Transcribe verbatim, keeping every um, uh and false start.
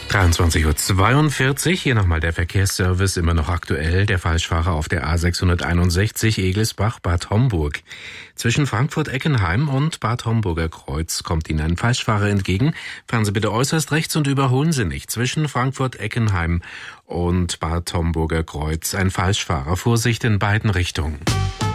dreiundzwanzig Uhr zweiundvierzig, hier nochmal der Verkehrsservice, immer noch aktuell. Der Falschfahrer auf der A sechshunderteinundsechzig Egelsbach-Bad Homburg. Zwischen Frankfurt-Eckenheim und Bad Homburger Kreuz kommt Ihnen ein Falschfahrer entgegen. Fahren Sie bitte äußerst rechts und überholen Sie nicht. Zwischen Frankfurt-Eckenheim und Bad Homburger Kreuz ein Falschfahrer. Vorsicht in beiden Richtungen.